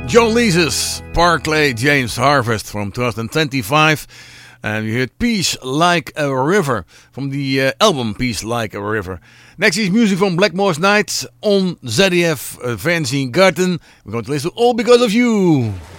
John Leesus, Barclay James Harvest from 2025. And you heard Peace Like a River from the album Peace Like a River. Next is music from Blackmore's Night on ZDF Fancy Garden. We're going to listen to All Because of You.